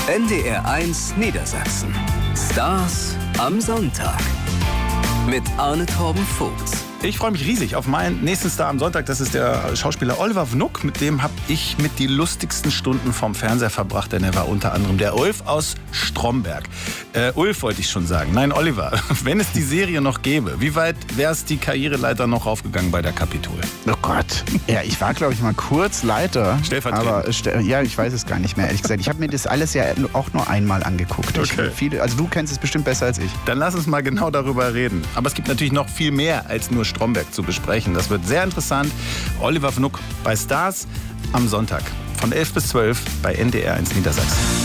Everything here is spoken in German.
NDR1 Niedersachsen. Stars am Sonntag. Mit Arne Torben Vogts. Ich freue mich riesig auf meinen nächsten Star am Sonntag. Das ist der Schauspieler Oliver Wnuck. Mit dem habe ich mit die lustigsten Stunden vom Fernseher verbracht. Denn er war unter anderem der Ulf aus Stromberg. Ulf wollte ich schon sagen. Nein, Oliver, wenn es die Serie noch gäbe, wie weit wäre es die Karriereleiter noch raufgegangen bei der Capitol? Oh Gott. Ja, ich war, glaube ich, mal kurz Leiter. Stellvertretend. Aber ja, ich weiß es gar nicht mehr, ehrlich gesagt. Ich habe mir das alles ja auch nur einmal angeguckt. Okay. Also du kennst es bestimmt besser als ich. Dann lass uns mal genau darüber reden. Aber es gibt natürlich noch viel mehr als nur Stromberg zu besprechen. Das wird sehr interessant. Oliver Wnuck bei Stars am Sonntag von 11 bis 12 bei NDR1 Niedersachsen.